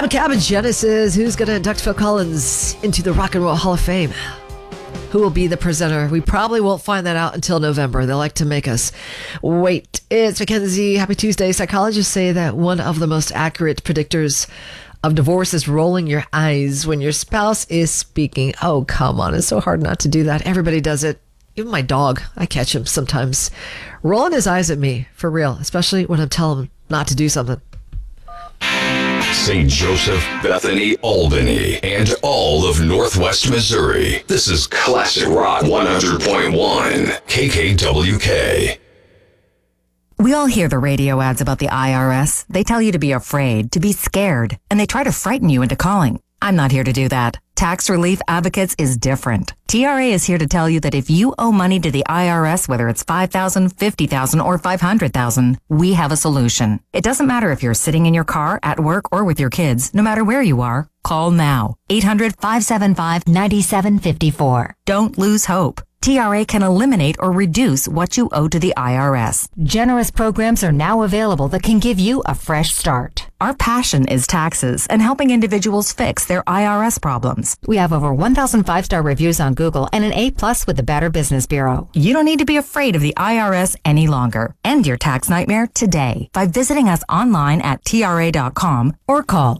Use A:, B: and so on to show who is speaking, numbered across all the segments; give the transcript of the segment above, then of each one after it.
A: Abacabagenesis. Who's going to induct Phil Collins into the Rock and Roll Hall of Fame? Who will be the presenter? We probably won't find that out until November. They like to make us wait. It's Mackenzie. Happy Tuesday. Psychologists say that one of the most accurate predictors of divorce is rolling your eyes when your spouse is speaking. Oh, come on. It's so hard not to do that. Everybody does it. Even my dog, I catch him sometimes rolling his eyes at me, for real, especially when I'm telling him not to do something.
B: St. Joseph, Bethany, Albany, and all of Northwest Missouri. This is Classic Rock 100.1 KKWK.
C: We all hear the radio ads about the IRS. They tell you to be afraid, to be scared, and they try to frighten you into calling. I'm not here to do that. Tax Relief Advocates is different. TRA is here to tell you that if you owe money to the IRS, whether it's $5,000, $50,000, or $500,000, we have a solution. It doesn't matter if you're sitting in your car, at work, or with your kids. No matter where you are, call now. 800-575-9754. Don't lose hope. TRA can eliminate or reduce what you owe to the IRS. Generous programs are now available that can give you a fresh start. Our passion is taxes and helping individuals fix their IRS problems. We have over 1,000 5-star reviews on Google and an A+ with the Better Business Bureau. You don't need to be afraid of the IRS any longer. End your tax nightmare today by visiting us online at TRA.com or call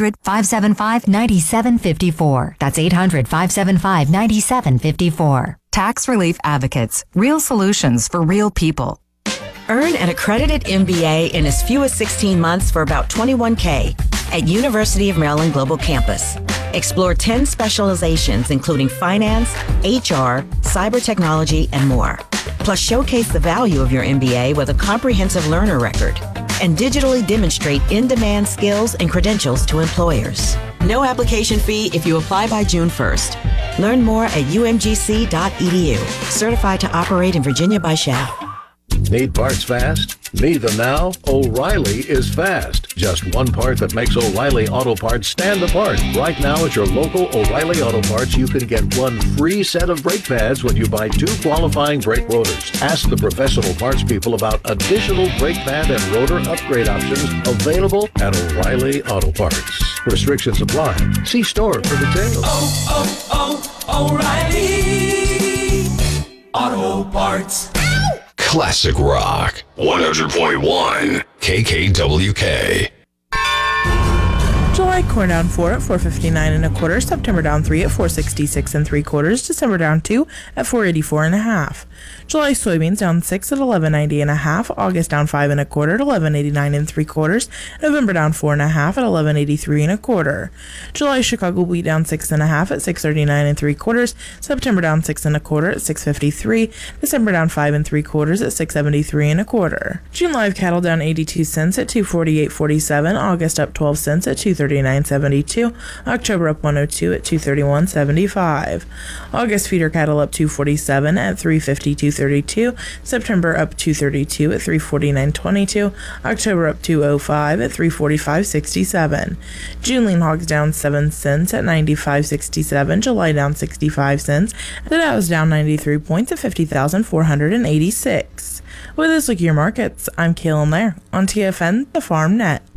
C: 800-575-9754. That's 800-575-9754. Tax Relief Advocates. Real solutions for real people.
D: Earn an accredited MBA in as few as 16 months for about $21K at University of Maryland Global Campus. Explore 10 specializations including finance, HR, cyber technology, and more. Plus showcase the value of your MBA with a comprehensive learner record and digitally demonstrate in-demand skills and credentials to employers. No application fee if you apply by June 1st. Learn more at umgc.edu. Certified to operate in Virginia by SHAP.
E: Need parts fast? Need them now? O'Reilly is fast. Just one part that makes O'Reilly Auto Parts stand apart. Right now at your local O'Reilly Auto Parts, you can get one free set of brake pads when you buy 2 qualifying brake rotors. Ask the professional parts people about additional brake pad and rotor upgrade options available at O'Reilly Auto Parts. Restrictions apply. See store for details.
F: O'Reilly Auto Parts.
B: Classic Rock 100.1 KKWK.
G: July corn down 4 at 4.59 1/4. September down 3 at 4.66 3/4. December down 2 at 4.84 1/2. July soybeans down 6 at 11.90 1/2. August down 5 1/4 at 11.89 3/4. November down 4 1/2 at 11.83 1/4. July Chicago wheat down 6 1/2 at 6.39 3/4. September down 6 1/4 at 6.53. December down 5 3/4 at 6.73 1/4. June live cattle down 82 cents at 248.47. August up 12 cents at 239.72. October up 102 at 231.75. August feeder cattle up 247 at 352.32. September up 232 at 349.22. October up 205 at 345.67. June lean hogs down 7 cents at 95.67. July down 65 cents. The Dow is down 93 points at 50,486. With this look at your markets, I'm Kaylin Lair on TFN, the Farm Net.